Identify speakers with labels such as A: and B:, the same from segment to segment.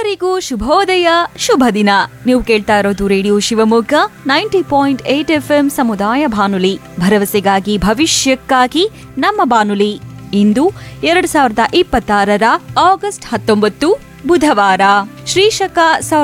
A: ಸರ್ವರಿಗೂ ಶುಭೋದಯ, ಶುಭ ದಿನ. ನೀವು ಕೇಳ್ತಾ ಇರೋದು ರೇಡಿಯೋ ಶಿವಮೊಗ್ಗ 90.8 FM ಸಮುದಾಯ ಬಾನುಲಿ, ಭರವಸೆಗಾಗಿ ಭವಿಷ್ಯಕ್ಕಾಗಿ ನಮ್ಮ ಬಾನುಲಿ. ಇಂದು 2026 ಆಗಸ್ಟ್ 19 ಬುಧವಾರ, ಶ್ರೀಶಕ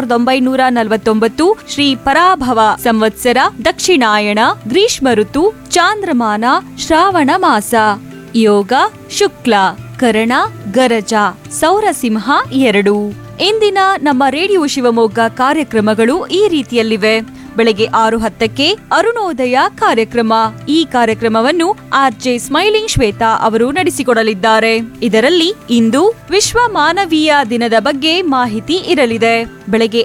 A: 1949, ಶ್ರೀ ಪರಾಭವ ಸಂವತ್ಸರ, ದಕ್ಷಿಣಾಯಣ, ಗ್ರೀಷ್ಮ ಋತು, ಚಾಂದ್ರಮಾನ, ಶ್ರಾವಣ ಮಾಸ. ಯೋಗ ಶುಕ್ಲ, ಕರಣ ಗರಜ, ಸೌರಸಿಂಹ 2. ಇಂದಿನ ನಮ್ಮ ರೇಡಿಯೋ ಶಿವಮೊಗ್ಗ ಕಾರ್ಯಕ್ರಮಗಳು ಈ ರೀತಿಯಲ್ಲಿವೆ. ಬೆಳಗ್ಗೆ 6:10 ಅರುಣೋದಯ ಕಾರ್ಯಕ್ರಮ. ಈ ಕಾರ್ಯಕ್ರಮವನ್ನು ಆರ್ಜೆ ಸ್ಮೈಲಿಂಗ್ ಶ್ವೇತಾ ಅವರು ನಡೆಸಿಕೊಡಲಿದ್ದಾರೆ. ಇದರಲ್ಲಿ ಇಂದು ವಿಶ್ವ ಮಾನವೀಯ ದಿನದ ಬಗ್ಗೆ ಮಾಹಿತಿ ಇರಲಿದೆ. ಬೆಳಗ್ಗೆ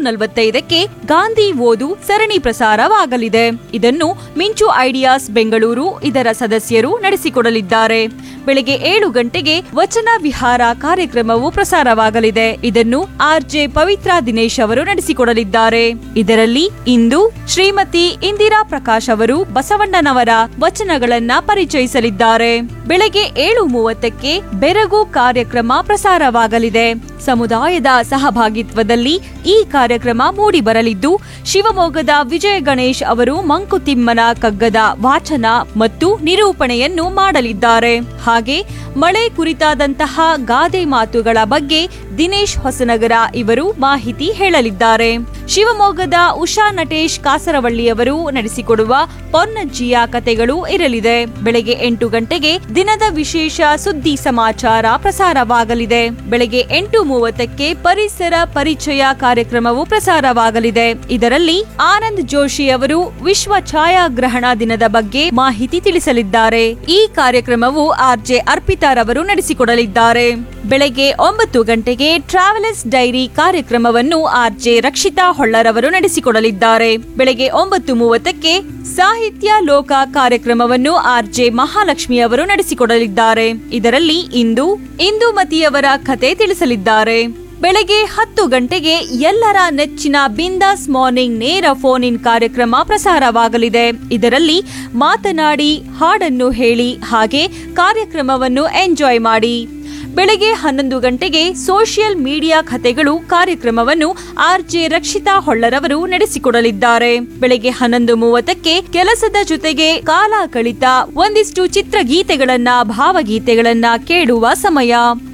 A: 6:45 ಗಾಂಧಿ ಓದು ಸರಣಿ ಪ್ರಸಾರವಾಗಲಿದೆ. ಇದನ್ನು ಮಿಂಚು ಐಡಿಯಾಸ್ ಬೆಂಗಳೂರು ಇದರ ಸದಸ್ಯರು ನಡೆಸಿಕೊಡಲಿದ್ದಾರೆ. ಬೆಳಗ್ಗೆ 7 ಗಂಟೆಗೆ ವಚನ ವಿಹಾರ ಕಾರ್ಯಕ್ರಮವು ಪ್ರಸಾರವಾಗಲಿದೆ. ಇದನ್ನು ಆರ್ಜೆ ಪವಿತ್ರ ದಿನೇಶ್ ಅವರು ನಡೆಸಿಕೊಡಲಿದ್ದಾರೆ. ಇದರಲ್ಲಿ ಇಂದು ಶ್ರೀಮತಿ ಇಂದಿರಾ ಪ್ರಕಾಶ್ ಅವರು ಬಸವಣ್ಣನವರ ವಚನಗಳನ್ನ ಪರಿಚಯಿಸಲಿದ್ದಾರೆ. ಬೆಳಗ್ಗೆ 7:30 ಬೆರಗು ಕಾರ್ಯಕ್ರಮ ಪ್ರಸಾರವಾಗಲಿದೆ. ಸಮುದಾಯದ ಸಹಭಾಗಿತ್ವದಲ್ಲಿ ಈ ಕಾರ್ಯಕ್ರಮ ಮೂಡಿ ಬರಲಿದ್ದು, ಶಿವಮೊಗ್ಗದ ವಿಜಯ ಗಣೇಶ್ ಅವರು ಮಂಕುತಿಮ್ಮನ ಕಗ್ಗದ ವಾಚನ ಮತ್ತು ನಿರೂಪಣೆಯನ್ನು ಮಾಡಲಿದ್ದಾರೆ. ಹಾಗೆ ಮಳೆ ಕುರಿತಾದಂತಹ ಗಾದೆ ಮಾತುಗಳ ಬಗ್ಗೆ ದಿನೇಶ್ ಹೊಸನಗರ ಇವರು ಮಾಹಿತಿ ಹೇಳಲಿದ್ದಾರೆ. ಶಿವಮೊಗ್ಗದ ಉಷಾ ನಟೇಶ್ ಕಾಸರವಳ್ಳಿಯವರು ನಡೆಸಿಕೊಡುವ ಪೊನ್ನಜ್ಜಿಯ ಕತೆಗಳು ಇರಲಿದೆ. ಬೆಳಗ್ಗೆ 8 ಗಂಟೆಗೆ ದಿನದ ವಿಶೇಷ ಸುದ್ದಿ ಸಮಾಚಾರ ಪ್ರಸಾರವಾಗಲಿದೆ. ಬೆಳಗ್ಗೆ 8:30 ಪರಿಸರ ಪರಿಚಯ ಕಾರ್ಯಕ್ರಮವು ಪ್ರಸಾರವಾಗಲಿದೆ. ಇದರಲ್ಲಿ ಆನಂದ್ ಜೋಶಿ ಅವರು ವಿಶ್ವ ಛಾಯಾಗ್ರಹಣ ದಿನದ ಬಗ್ಗೆ ಮಾಹಿತಿ ತಿಳಿಸಲಿದ್ದಾರೆ. ಈ ಕಾರ್ಯಕ್ರಮವು ಆರ್ಜೆ ಅರ್ಪಿತಾರವರು ನಡೆಸಿಕೊಡಲಿದ್ದಾರೆ. ಬೆಳಗ್ಗೆ 9 ಗಂಟೆಗೆ ಟ್ರಾವೆಲರ್ಸ್ ಡೈರಿ ಕಾರ್ಯಕ್ರಮವನ್ನು ಆರ್ಜೆ ರಕ್ಷಿತಾ ಹೊಳ್ಳರವರು ನಡೆಸಿಕೊಡಲಿದ್ದಾರೆ. ಬೆಳಗ್ಗೆ 9:30 ಸಾಹಿತ್ಯ ಲೋಕ ಕಾರ್ಯಕ್ರಮವನ್ನು ಆರ್ಜೆ ಮಹಾಲಕ್ಷ್ಮಿ ಅವರು ನಡೆಸಿಕೊಡಲಿದ್ದಾರೆ. ಇದರಲ್ಲಿ ಇಂದುಮತಿಯವರ ಕತೆ ತಿಳಿಸಲಿದ್ದಾರೆ. ಬೆಳಗ್ಗೆ 10 ಗಂಟೆಗೆ ಎಲ್ಲರ ನೆಚ್ಚಿನ ಬಿಂದಾಸ್ ಮಾರ್ನಿಂಗ್ ನೇರ ಫೋನ್ ಇನ್ ಕಾರ್ಯಕ್ರಮ ಪ್ರಸಾರವಾಗಲಿದೆ. ಇದರಲ್ಲಿ ಮಾತನಾಡಿ, ಹಾಡನ್ನು ಹೇಳಿ, ಹಾಗೆ ಕಾರ್ಯಕ್ರಮವನ್ನು ಎಂಜಾಯ್ ಮಾಡಿ. ಬೆಳಗ್ಗೆ 11 ಗಂಟೆಗೆ ಸೋಷಿಯಲ್ ಮೀಡಿಯಾ ಕಥೆಗಳು ಕಾರ್ಯಕ್ರಮವನ್ನು ಆರ್ಜೆ ರಕ್ಷಿತಾ ಹೊಳ್ಳರವರು ನಡೆಸಿಕೊಡಲಿದ್ದಾರೆ. ಬೆಳಗ್ಗೆ 11:30 ಕೆಲಸದ ಜೊತೆಗೆ ಕಾಲ ಕಳಿತ ಒಂದಿಷ್ಟು ಚಿತ್ರಗೀತೆಗಳನ್ನ, ಭಾವಗೀತೆಗಳನ್ನ ಕೇಳುವ ಸಮಯ.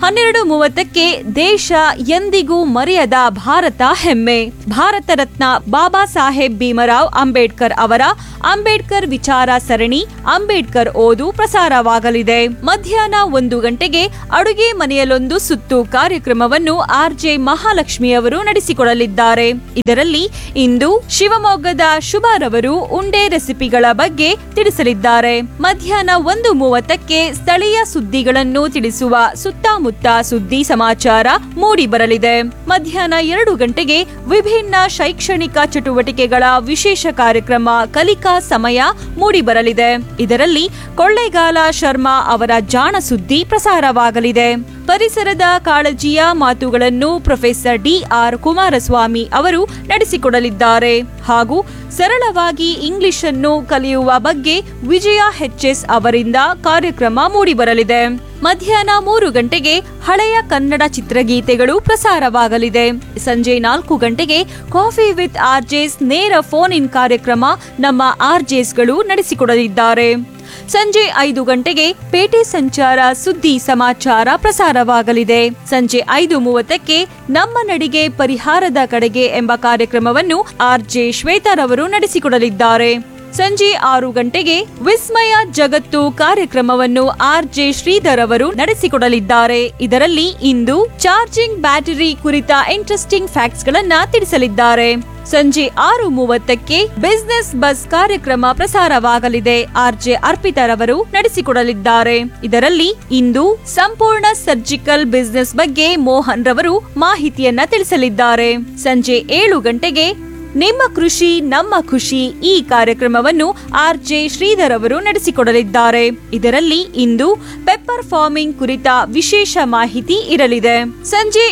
A: 12:30 ದೇಶ ಎಂದಿಗೂ ಮರೆಯದ ಭಾರತ ಹೆಮ್ಮೆ, ಭಾರತ ರತ್ನ ಬಾಬಾ ಸಾಹೇಬ್ ಭೀಮರಾವ್ ಅಂಬೇಡ್ಕರ್ ಅವರ ಅಂಬೇಡ್ಕರ್ ವಿಚಾರ ಸರಣಿ ಅಂಬೇಡ್ಕರ್ ಓದು ಪ್ರಸಾರವಾಗಲಿದೆ. ಮಧ್ಯಾಹ್ನ 1 ಗಂಟೆಗೆ ಅಡುಗೆ ಮನೆಯಲ್ಲೊಂದು ಸುತ್ತು ಕಾರ್ಯಕ್ರಮವನ್ನು ಆರ್ಜೆ ಮಹಾಲಕ್ಷ್ಮಿ ಅವರು ನಡೆಸಿಕೊಡಲಿದ್ದಾರೆ. ಇದರಲ್ಲಿ ಇಂದು ಶಿವಮೊಗ್ಗದ ಶುಭರವರು ಉಂಡೆ ರೆಸಿಪಿಗಳ ಬಗ್ಗೆ ತಿಳಿಸಲಿದ್ದಾರೆ. ಮಧ್ಯಾಹ್ನ 1:30 ಸ್ಥಳೀಯ ಸುದ್ದಿಗಳನ್ನು ತಿಳಿಸುವ ಸುತ್ತಮುತ್ತ ಸುದ್ದಿ ಸಮಾಚಾರ ಮೂಡಿ ಬರಲಿದೆ. ಮಧ್ಯಾಹ್ನ 2 ಗಂಟೆಗೆ ವಿಭಿನ್ನ ಶೈಕ್ಷಣಿಕ ಚಟುವಟಿಕೆಗಳ ವಿಶೇಷ ಕಾರ್ಯಕ್ರಮ ಕಲಿಕಾ ಸಮಯ ಮೂಡಿ ಬರಲಿದೆ. ಇದರಲ್ಲಿ ಕೊಳ್ಳೇಗಾಲ ಶರ್ಮಾ ಅವರ ಜಾಣ ಸುದ್ದಿ ಪ್ರಸಾರವಾಗಲಿದೆ. ಪರಿಸರದ ಕಾಳಜಿಯ ಮಾತುಗಳನ್ನು ಪ್ರೊಫೆಸರ್ ಡಿ.ಆರ್. ಕುಮಾರಸ್ವಾಮಿ ಅವರು ನಡೆಸಿಕೊಡಲಿದ್ದಾರೆ. ಹಾಗೂ ಸರಳವಾಗಿ ಇಂಗ್ಲಿಷ್ ಅನ್ನು ಕಲಿಯುವ ಬಗ್ಗೆ ವಿಜಯ ಎಚ್.ಎಸ್. ಅವರಿಂದ ಕಾರ್ಯಕ್ರಮ ಮೂಡಿಬರಲಿದೆ. ಮಧ್ಯಾಹ್ನ 3 ಗಂಟೆಗೆ ಹಳೆಯ ಕನ್ನಡ ಚಿತ್ರಗೀತೆಗಳು ಪ್ರಸಾರವಾಗಲಿದೆ. ಸಂಜೆ 4 ಗಂಟೆಗೆ ಕಾಫಿ ವಿತ್ ಆರ್ಜೆಸ್ ನೇರ ಫೋನ್ ಇನ್ ಕಾರ್ಯಕ್ರಮ ನಮ್ಮ ಆರ್ಜೆಸ್ಗಳು ನಡೆಸಿಕೊಡಲಿದ್ದಾರೆ. ಸಂಜೆ 5 ಗಂಟೆಗೆ ಪೇಟೆ ಸಂಚಾರ ಸುದ್ದಿ ಸಮಾಚಾರ ಪ್ರಸಾರವಾಗಲಿದೆ. ಸಂಜೆ 5:30 ನಮ್ಮ ನಡಿಗೆ ಪರಿಹಾರದ ಕಡೆಗೆ ಎಂಬ ಕಾರ್ಯಕ್ರಮವನ್ನು ಆರ್ಜೆ ಶ್ವೇತಾರವರು ನಡೆಸಿಕೊಡಲಿದ್ದಾರೆ. ಸಂಜೆ 6 ಗಂಟೆಗೆ ವಿಸ್ಮಯ ಜಗತ್ತು ಕಾರ್ಯಕ್ರಮವನ್ನು ಆರ್ಜೆ ಶ್ರೀಧರ್ ಅವರು ನಡೆಸಿಕೊಡಲಿದ್ದಾರೆ. ಇದರಲ್ಲಿ ಇಂದು ಚಾರ್ಜಿಂಗ್ ಬ್ಯಾಟರಿ ಕುರಿತ ಇಂಟ್ರೆಸ್ಟಿಂಗ್ ಫ್ಯಾಕ್ಟ್ಸ್ ಗಳನ್ನ ತಿಳಿಸಲಿದ್ದಾರೆ. ಸಂಜೆ 6:30 ಬಿಸಿನೆಸ್ ಬಸ್ ಕಾರ್ಯಕ್ರಮ ಪ್ರಸಾರವಾಗಲಿದೆ. ಆರ್ಜೆ ಅರ್ಪಿತಾರವರು ನಡೆಸಿಕೊಡಲಿದ್ದಾರೆ. ಇದರಲ್ಲಿ ಇಂದು ಸಂಪೂರ್ಣ ಸರ್ಜಿಕಲ್ ಬಿಸಿನೆಸ್ ಬಗ್ಗೆ ಮೋಹನ್ ರವರು ಮಾಹಿತಿಯನ್ನ ತಿಳಿಸಲಿದ್ದಾರೆ. ಸಂಜೆ 7 ಗಂಟೆಗೆ ನಿಮ್ಮ ಕೃಷಿ ನಮ್ಮ ಖುಷಿ ಈ ಕಾರ್ಯಕ್ರಮವನ್ನು ಆರ್ಜೆ ಶ್ರೀಧರ್ ಅವರು ನಡೆಸಿಕೊಡಲಿದ್ದಾರೆ. ಇದರಲ್ಲಿ ಇಂದು ಪೆಪ್ಪರ್ ಫಾರ್ಮಿಂಗ್ ಕುರಿತ ವಿಶೇಷ ಮಾಹಿತಿ ಇರಲಿದೆ. ಸಂಜೆ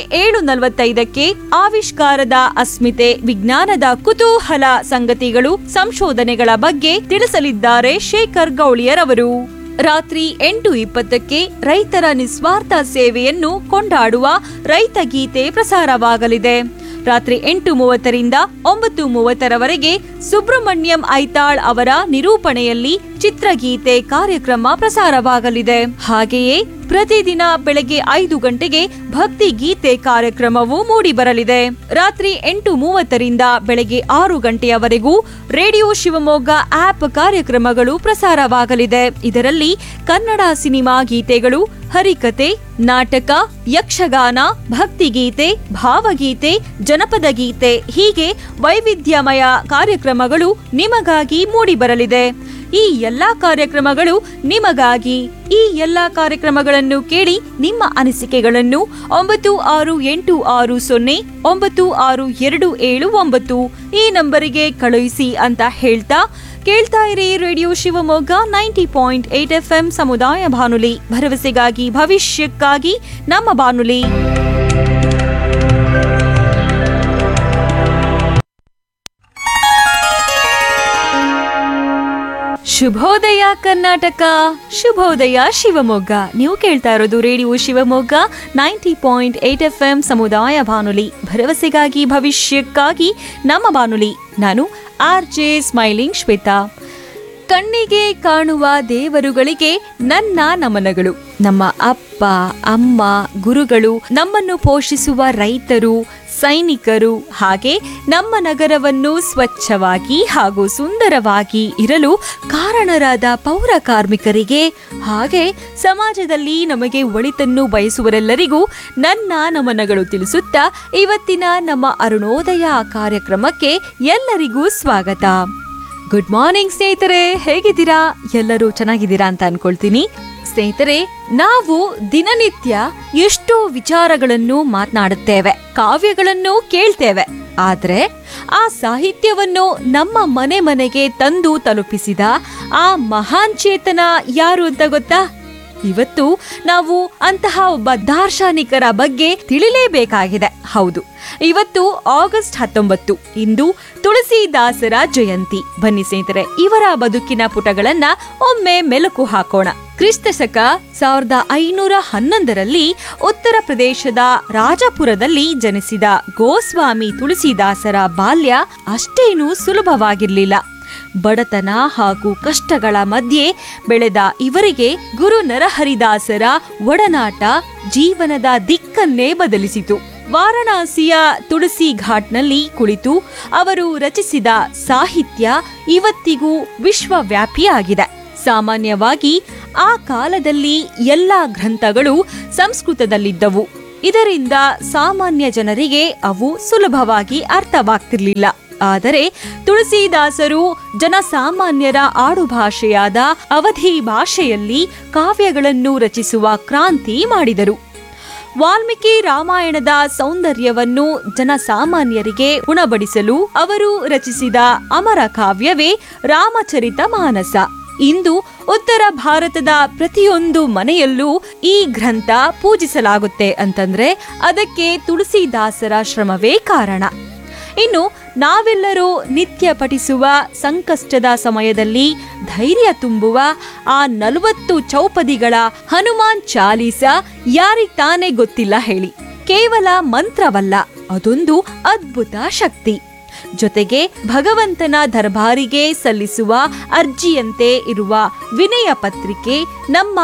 A: 7:45 ಆವಿಷ್ಕಾರದ ಅಸ್ಮಿತೆ, ವಿಜ್ಞಾನದ ಕುತೂಹಲ ಸಂಗತಿಗಳು, ಸಂಶೋಧನೆಗಳ ಬಗ್ಗೆ ತಿಳಿಸಲಿದ್ದಾರೆ ಶೇಖರ್ ಗೌಳಿಯರ್ ಅವರು. ರಾತ್ರಿ 8:20ಕ್ಕೆ ರೈತರ ನಿಸ್ವಾರ್ಥ ಸೇವೆಯನ್ನು ಕೊಂಡಾಡುವ ರೈತ ಗೀತೆ ಪ್ರಸಾರವಾಗಲಿದೆ. ರಾತ್ರಿ 8:30ರಿಂದ 9:30ರವರೆಗೆ ಸುಬ್ರಹ್ಮಣ್ಯಂ ಐತಾಳ್ ಅವರ ನಿರೂಪಣೆಯಲ್ಲಿ ಚಿತ್ರಗೀತೆ ಕಾರ್ಯಕ್ರಮ ಪ್ರಸಾರವಾಗಲಿದೆ. ಹಾಗೆಯೇ ಪ್ರತಿದಿನ ಬೆಳಗ್ಗೆ 5 ಗಂಟೆಗೆ ಭಕ್ತಿ ಗೀತೆ ಕಾರ್ಯಕ್ರಮವು ಮೂಡಿಬರಲಿದೆ. ರಾತ್ರಿ 8:30ರಿಂದ ಬೆಳಗ್ಗೆ 6 ಗಂಟೆಯವರೆಗೂ ರೇಡಿಯೋ ಶಿವಮೊಗ್ಗ ಆಪ್ ಕಾರ್ಯಕ್ರಮಗಳು ಪ್ರಸಾರವಾಗಲಿದೆ. ಇದರಲ್ಲಿ ಕನ್ನಡ ಸಿನಿಮಾ ಗೀತೆಗಳು, ಹರಿಕತೆ, ನಾಟಕ, ಯಕ್ಷಗಾನ, ಭಕ್ತಿಗೀತೆ, ಭಾವಗೀತೆ, ಜನಪದ ಗೀತೆ ಹೀಗೆ ವೈವಿಧ್ಯಮಯ ಕಾರ್ಯಕ್ರಮಗಳು ನಿಮಗಾಗಿ ಮೂಡಿಬರಲಿದೆ. ಈ ಎಲ್ಲಾ ಕಾರ್ಯಕ್ರಮಗಳು ನಿಮಗಾಗಿ. ಈ ಎಲ್ಲಾ ಕಾರ್ಯಕ್ರಮಗಳನ್ನು ಕೇಳಿ ನಿಮ್ಮ ಅನಿಸಿಕೆಗಳನ್ನು 9686096279 ಈ ನಂಬರಿಗೆ ಕಳುಹಿಸಿ ಅಂತ ಹೇಳ್ತಾ ಕೇಳ್ತಾ ಇರಿ ರೇಡಿಯೋ ಶಿವಮೊಗ್ಗ 90.8 FM ಸಮುದಾಯ ಬಾನುಲಿ, ಭರವಸೆಗಾಗಿ ಭವಿಷ್ಯಕ್ಕಾಗಿ ನಮ್ಮ ಬಾನುಲಿ. ಶುಭೋದಯ ಕರ್ನಾಟಕ, ಶುಭೋದಯ ಶಿವಮೊಗ್ಗ. ನೀವು ಕೇಳ್ತಾ ಇರೋದು ರೇಡಿಯೋ ಶಿವಮೊಗ್ಗ 90.8 FM ಸಮುದಾಯ ಬಾನುಲಿ, ಭರವಸೆಗಾಗಿ ಭವಿಷ್ಯಕ್ಕಾಗಿ ನಮ್ಮ ಬಾನುಲಿ. ನಾನು RJ ಸ್ಮೈಲಿಂಗ್ ಶ್ವೇತಾ. ಕಣ್ಣಿಗೆ ಕಾಣುವ ದೇವರುಗಳಿಗೆ ನನ್ನ ನಮನಗಳು. ನಮ್ಮ ಅಪ್ಪ, ಅಮ್ಮ, ಗುರುಗಳು, ನಮ್ಮನ್ನು ಪೋಷಿಸುವ ರೈತರು, ಸೈನಿಕರು, ಹಾಗೆ ನಮ್ಮ ನಗರವನ್ನು ಸ್ವಚ್ಛವಾಗಿ ಹಾಗೂ ಸುಂದರವಾಗಿ ಇರಲು ಕಾರಣರಾದ ಪೌರ ಕಾರ್ಮಿಕರಿಗೆ, ಹಾಗೆ ಸಮಾಜದಲ್ಲಿ ನಮಗೆ ಒಳಿತನ್ನು ಬಯಸುವರೆಲ್ಲರಿಗೂ ನನ್ನ ನಮನಗಳು ತಿಳಿಸುತ್ತಾ ಇವತ್ತಿನ ನಮ್ಮ ಅರುಣೋದಯ ಕಾರ್ಯಕ್ರಮಕ್ಕೆ ಎಲ್ಲರಿಗೂ ಸ್ವಾಗತ. ಗುಡ್ ಮಾರ್ನಿಂಗ್ ಸ್ನೇಹಿತರೆ, ಹೇಗಿದ್ದೀರಾ? ಎಲ್ಲರೂ ಚೆನ್ನಾಗಿದ್ದೀರಾ ಅಂತ ಅನ್ಕೊಳ್ತೀನಿ. ಸ್ನೇಹಿತರೆ, ನಾವು ದಿನನಿತ್ಯ ಎಷ್ಟೋ ವಿಚಾರಗಳನ್ನು ಮಾತನಾಡುತ್ತೇವೆ, ಕಾವ್ಯಗಳನ್ನು ಕೇಳ್ತೇವೆ. ಆದ್ರೆ ಆ ಸಾಹಿತ್ಯವನ್ನು ನಮ್ಮ ಮನೆ ಮನೆಗೆ ತಂದು ತಲುಪಿಸಿದ ಆ ಮಹಾನ್ ಚೇತನ ಯಾರು ಅಂತ ಗೊತ್ತಾ? ಇವತ್ತು ನಾವು ಅಂತಹ ಒಬ್ಬ ದಾರ್ಶನಿಕರ ಬಗ್ಗೆ ತಿಳಿಲೇಬೇಕಾಗಿದೆ. ಹೌದು, ಇವತ್ತು ಆಗಸ್ಟ್ 19, ಇಂದು ತುಳಸಿದಾಸರ ಜಯಂತಿ. ಬನ್ನಿ ಸ್ನೇಹಿತರೆ, ಇವರ ಬದುಕಿನ ಪುಟಗಳನ್ನ ಒಮ್ಮೆ ಮೆಲುಕು ಹಾಕೋಣ. ಕ್ರಿಸ್ತಶಕ 1511ರಲ್ಲಿ ಉತ್ತರ ಪ್ರದೇಶದ ರಾಜಪುರದಲ್ಲಿ ಜನಿಸಿದ ಗೋಸ್ವಾಮಿ ತುಳಸಿದಾಸರ ಬಾಲ್ಯ ಅಷ್ಟೇನೂ ಸುಲಭವಾಗಿರಲಿಲ್ಲ. ಬಡತನ ಹಾಗೂ ಕಷ್ಟಗಳ ಮಧ್ಯೆ ಬೆಳೆದ ಇವರಿಗೆ ಗುರು ನರಹರಿದಾಸರ ಒಡನಾಟ ಜೀವನದ ದಿಕ್ಕನ್ನೇ ಬದಲಿಸಿತು. ವಾರಣಾಸಿಯ ತುಳಸಿ ಘಾಟ್ನಲ್ಲಿ ಕುಳಿತು ಅವರು ರಚಿಸಿದ ಸಾಹಿತ್ಯ ಇವತ್ತಿಗೂ ವಿಶ್ವವ್ಯಾಪಿಯಾಗಿದೆ. ಸಾಮಾನ್ಯವಾಗಿ ಆ ಕಾಲದಲ್ಲಿ ಎಲ್ಲಾ ಗ್ರಂಥಗಳು ಸಂಸ್ಕೃತದಲ್ಲಿದ್ದವು. ಇದರಿಂದ ಸಾಮಾನ್ಯ ಜನರಿಗೆ ಅವು ಸುಲಭವಾಗಿ ಅರ್ಥವಾಗ್ತಿರ್ಲಿಲ್ಲ. ಆದರೆ ತುಳಸಿದಾಸರು ಜನಸಾಮಾನ್ಯರ ಆಡುಭಾಷೆಯಾದ ಅವಧಿ ಭಾಷೆಯಲ್ಲಿ ಕಾವ್ಯಗಳನ್ನು ರಚಿಸುವ ಕ್ರಾಂತಿ ಮಾಡಿದರು. ವಾಲ್ಮೀಕಿ ರಾಮಾಯಣದ ಸೌಂದರ್ಯವನ್ನು ಜನಸಾಮಾನ್ಯರಿಗೆ ಉಣಬಡಿಸಲು ಅವರು ರಚಿಸಿದ ಅಮರ ಕಾವ್ಯವೇ ರಾಮಚರಿತಮಾನಸ. ಇಂದು ಉತ್ತರ ಭಾರತದ ಪ್ರತಿಯೊಂದು ಮನೆಯಲ್ಲೂ ಈ ಗ್ರಂಥ ಪೂಜಿಸಲಾಗುತ್ತೆ ಅಂತಂದ್ರೆ ಅದಕ್ಕೆ ತುಳಸಿದಾಸರ ಶ್ರಮವೇ ಕಾರಣ. ಇನ್ನು ನಾವೆಲ್ಲರೂ ನಿತ್ಯ ಪಠಿಸುವ ಸಂಕಷ್ಟದ ಸಮಯದಲ್ಲಿ ಧೈರ್ಯ ತುಂಬುವ ಆ 40 ಚೌಪದಿಗಳ ಹನುಮಾನ್ ಚಾಲೀಸ ಯಾರಿಗ್ ತಾನೇ ಗೊತ್ತಿಲ್ಲ ಹೇಳಿ. ಕೇವಲ ಮಂತ್ರವಲ್ಲ, ಅದೊಂದು ಅದ್ಭುತ ಶಕ್ತಿ. ಜೊತೆಗೆ ಭಗವಂತನ ದರ್ಬಾರಿಗೆ ಸಲ್ಲಿಸುವ ಅರ್ಜಿಯಂತೆ ಇರುವ ವಿನಯ ಪತ್ರಿಕೆ ನಮ್ಮ